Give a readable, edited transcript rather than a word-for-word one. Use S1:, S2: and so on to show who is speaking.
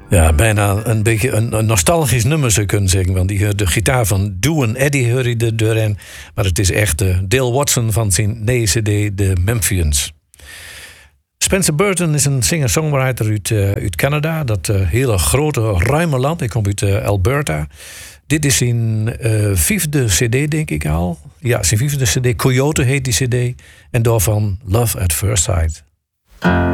S1: Ja, bijna een beetje een nostalgisch nummer zou kunnen zeggen. Want de gitaar van Doo en Eddie hoor je er doorheen. Maar het is echt Dale Watson van zijn nieuwe cd, The Memphians. Spencer Burton is een singer-songwriter uit Canada. Dat hele grote, ruime land. Hij komt uit Alberta. Dit is zijn vijfde cd, denk ik al. Ja, zijn vijfde cd. Coyote heet die cd. En daarvan Love at First Sight.